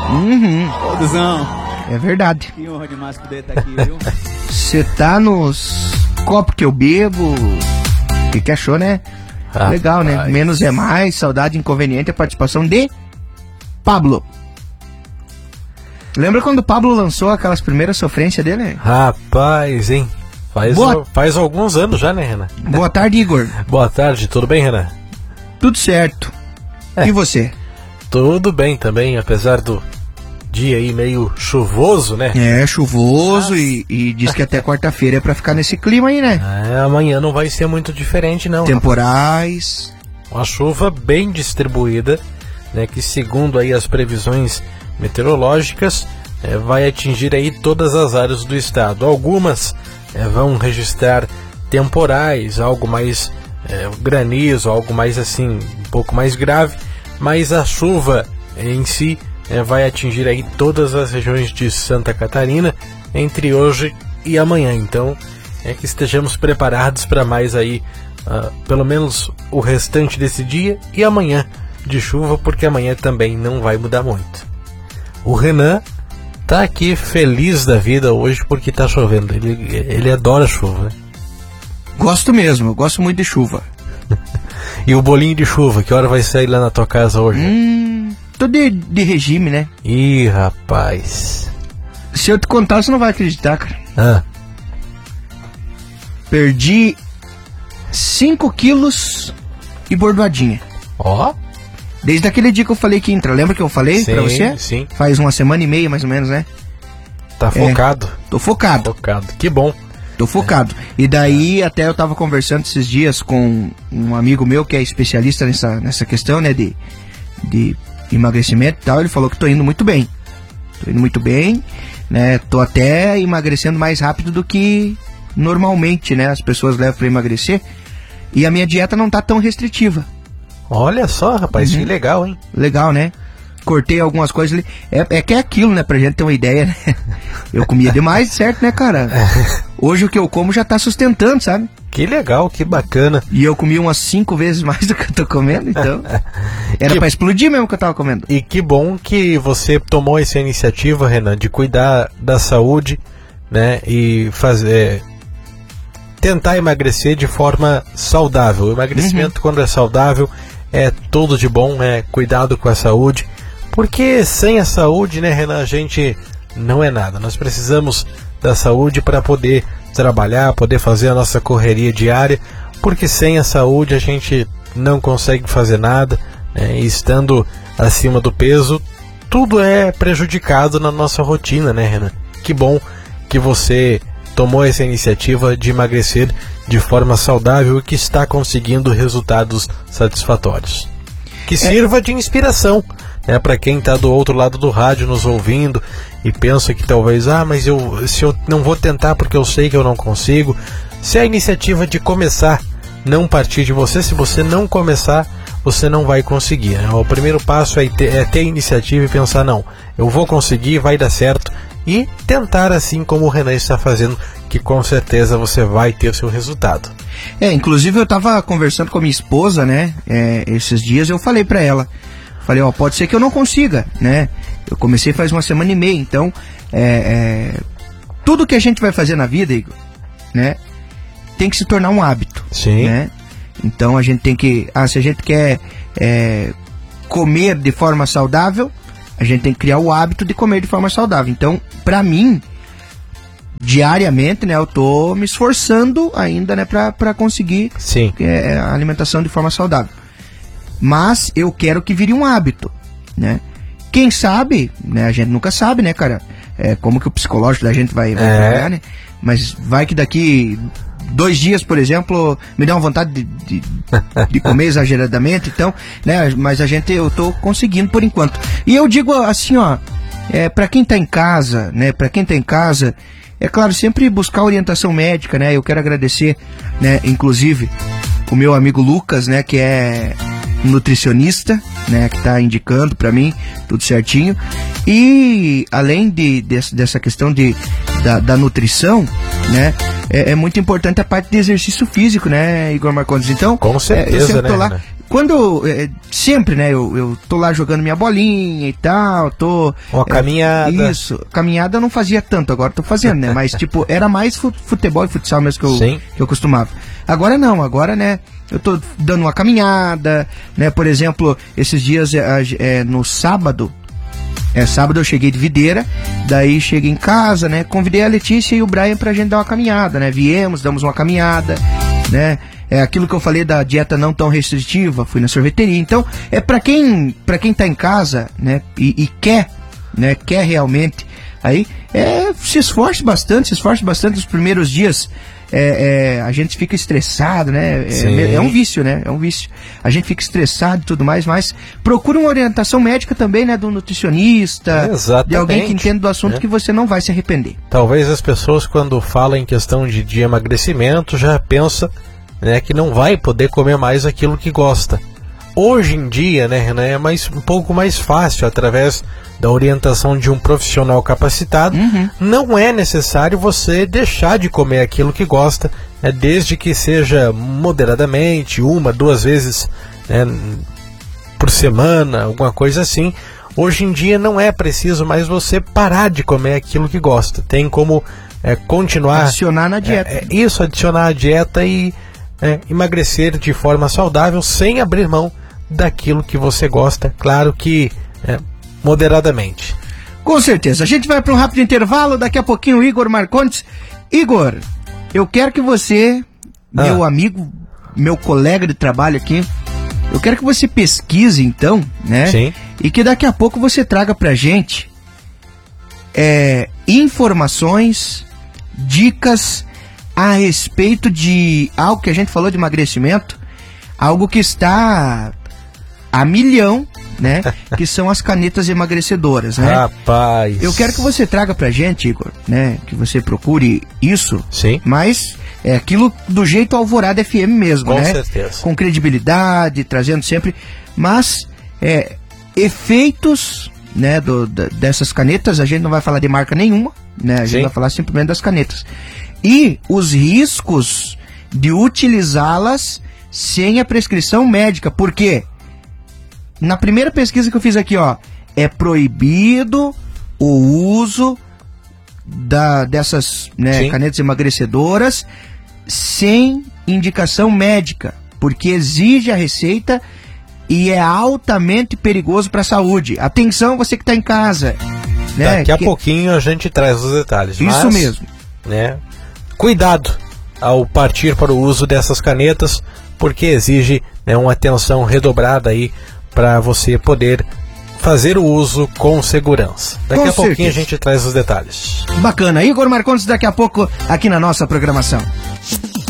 Ô, Duzão. É verdade. Que honra demais poder estar aqui, viu? Você tá nos copos que eu bebo. O que achou, né? Legal, né? Menos é mais, saudade inconveniente, a participação de Pablo. Lembra quando o Pablo lançou aquelas primeiras sofrências dele? Rapaz, hein? Faz alguns anos já, né, Renan? Boa tarde, Igor. Boa tarde, tudo bem, Renan? Tudo certo. E você? Tudo bem também, apesar do dia aí meio chuvoso, né? É, chuvoso e diz que até quarta-feira é pra ficar nesse clima aí, né? Amanhã não vai ser muito diferente, não. Temporais. Uma chuva bem distribuída, né? Que segundo aí as previsões meteorológicas, vai atingir aí todas as áreas do estado. Algumas vão registrar temporais, algo mais granizo, algo mais assim, um pouco mais grave, mas a chuva em si vai atingir aí todas as regiões de Santa Catarina entre hoje e amanhã. Então que estejamos preparados para mais aí, pelo menos o restante desse dia e amanhã de chuva, porque amanhã também não vai mudar muito. O Renan tá aqui feliz da vida hoje porque tá chovendo. Ele adora chuva, né? Gosto mesmo, eu gosto muito de chuva. E o bolinho de chuva, que hora vai sair lá na tua casa hoje? Tô de regime, né? Ih, rapaz. Se eu te contar, você não vai acreditar, cara. Perdi 5 quilos e bordoadinha. Ó. Desde aquele dia que eu falei que entra. Lembra que eu falei pra você? Sim. Faz uma semana e meia, mais ou menos, né? Tá focado? Tô focado. Que bom. Tô focado. E daí até eu tava conversando esses dias com um amigo meu que é especialista nessa questão, né? De emagrecimento e tal. Ele falou que tô indo muito bem. Né? Tô até emagrecendo mais rápido do que normalmente, né? As pessoas levam pra emagrecer. E a minha dieta não tá tão restritiva. Olha só, rapaz, que legal, hein? Legal, né? Cortei algumas coisas ali. É que é aquilo, né? Pra gente ter uma ideia, né? Eu comia demais, certo, né, cara? Hoje o que eu como já tá sustentando, sabe? Que legal, que bacana. E eu comi umas 5 vezes mais do que eu tô comendo, então... Era pra explodir mesmo que eu tava comendo. E que bom que você tomou essa iniciativa, Renan, de cuidar da saúde, né? E tentar emagrecer de forma saudável. O emagrecimento, quando é saudável, é tudo de bom, cuidado com a saúde. Porque sem a saúde, né, Renan, a gente não é nada. Nós precisamos da saúde para poder trabalhar, poder fazer a nossa correria diária, porque sem a saúde a gente não consegue fazer nada, né? E estando acima do peso, tudo é prejudicado na nossa rotina, né, Renan? Que bom que você tomou essa iniciativa de emagrecer de forma saudável e que está conseguindo resultados satisfatórios. Que sirva de inspiração, né, para quem está do outro lado do rádio nos ouvindo e pensa que talvez, mas se eu não vou tentar porque eu sei que eu não consigo. Se a iniciativa de começar não partir de você, se você não começar, você não vai conseguir, né? O primeiro passo é ter iniciativa e pensar, não, eu vou conseguir, vai dar certo, e tentar assim como o Renan está fazendo, que com certeza você vai ter o seu resultado. Inclusive eu tava conversando com a minha esposa, né, esses dias eu falei pra ela, pode ser que eu não consiga, né, eu comecei faz uma semana e meia, então tudo que a gente vai fazer na vida, Igor, né, tem que se tornar um hábito. Sim. Né? Então a gente tem que, se a gente quer comer de forma saudável, a gente tem que criar o hábito de comer de forma saudável. Então, pra mim, diariamente, né, eu tô me esforçando ainda, né, pra conseguir a alimentação de forma saudável. Mas eu quero que vire um hábito, né? Quem sabe, né, a gente nunca sabe, né, cara? Como que o psicológico da gente vai trabalhar, né? Mas vai que daqui 2 dias, por exemplo, me dá uma vontade de comer exageradamente, então, né, mas eu tô conseguindo por enquanto. E eu digo assim, pra quem tá em casa, né, é claro, sempre buscar orientação médica, né, eu quero agradecer, né, inclusive, o meu amigo Lucas, né, que é nutricionista, né, que tá indicando pra mim tudo certinho. E além dessa questão da nutrição, né, é muito importante a parte de exercício físico, né, Igor Marcondes? Então, com certeza, eu sempre tô lá, quando sempre, né, eu tô lá jogando minha bolinha e tal, uma caminhada. Isso, caminhada eu não fazia tanto, agora tô fazendo, né, mas tipo, era mais futebol e futsal mesmo que eu costumava. Agora não, agora, né, eu tô dando uma caminhada, né, por exemplo, esses dias no sábado eu cheguei de Videira, daí cheguei em casa, né, convidei a Letícia e o Brian pra gente dar uma caminhada, né, damos uma caminhada, né, aquilo que eu falei da dieta não tão restritiva, fui na sorveteria, então, pra quem tá em casa, né, e quer realmente, aí, se esforce bastante nos primeiros dias. A gente fica estressado, né? É um vício, né? É um vício. A gente fica estressado e tudo mais, mas procura uma orientação médica também, né? Do nutricionista, de alguém que entenda do assunto, que você não vai se arrepender. Talvez as pessoas, quando falam em questão de emagrecimento, já pensam, né, que não vai poder comer mais aquilo que gosta. Hoje em dia, né, Renan, é um pouco mais fácil, através da orientação de um profissional capacitado. Não é necessário você deixar de comer aquilo que gosta, né, desde que seja moderadamente, 1-2 vezes, né, por semana, alguma coisa assim. Hoje em dia não é preciso mais você parar de comer aquilo que gosta. Tem como continuar... Adicionar na dieta. Adicionar a dieta e emagrecer de forma saudável, sem abrir mão daquilo que você gosta, claro que moderadamente. Com certeza. A gente vai para um rápido intervalo, daqui a pouquinho o Igor Marcondes. Igor, eu quero que você, meu amigo, meu colega de trabalho aqui, eu quero que você pesquise então, né? Sim. E que daqui a pouco você traga pra gente informações, dicas a respeito de algo que a gente falou de emagrecimento, algo que está a milhão, né? Que são as canetas emagrecedoras, né? Rapaz! Eu quero que você traga pra gente, Igor, né? Que você procure isso. Sim. Mas aquilo do jeito Alvorada FM mesmo, né? Com certeza. Com credibilidade, trazendo sempre. Mas efeitos, né? Dessas canetas, a gente não vai falar de marca nenhuma, né? A gente vai falar simplesmente das canetas. E os riscos de utilizá-las sem a prescrição médica. Por quê? Na primeira pesquisa que eu fiz aqui, é proibido o uso dessas, né, canetas emagrecedoras sem indicação médica, porque exige a receita e é altamente perigoso para a saúde. Atenção, você que está em casa. Né, daqui a pouquinho a gente traz os detalhes. Isso mesmo. Né, cuidado ao partir para o uso dessas canetas, porque exige, né, uma atenção redobrada aí para você poder fazer o uso com segurança. Daqui a pouquinho a gente traz os detalhes. Bacana. Igor Marcondes daqui a pouco aqui na nossa programação.